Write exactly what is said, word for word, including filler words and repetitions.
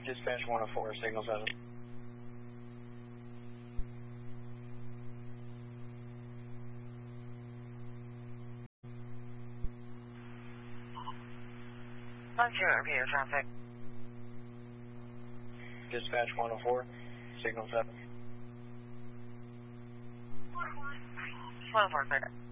Dispatch one oh four, signal seven. Lunch review traffic. Dispatch one oh four, signal seven. one oh four, clear.